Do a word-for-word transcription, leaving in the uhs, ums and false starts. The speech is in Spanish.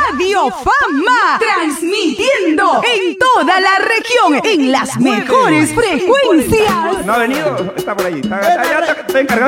Radio Fama, transmitiendo en toda la región, en las mejores frecuencias. No ha venido, está por allí, está, está, ya está, está encargado.